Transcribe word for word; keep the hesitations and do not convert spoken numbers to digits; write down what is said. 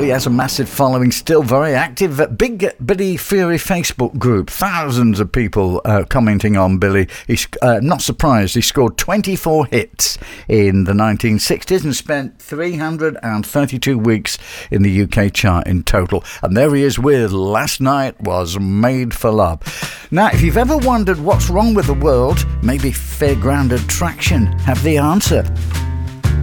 Billy has a massive following, still very active. Big Billy Fury Facebook group, thousands of people uh, commenting on Billy. He's uh, not surprised, he scored twenty-four hits in the nineteen sixties and spent three hundred thirty-two weeks in the U K chart in total. And there he is with Last Night Was Made for Love. Now, if you've ever wondered what's wrong with the world, maybe fairground attraction have the answer.